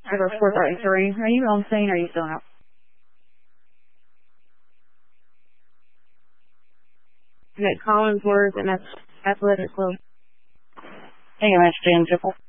River 433. Are you on scene or are you still out? At Collinsworth and that's Athletic Club. Hey, I'm Triple.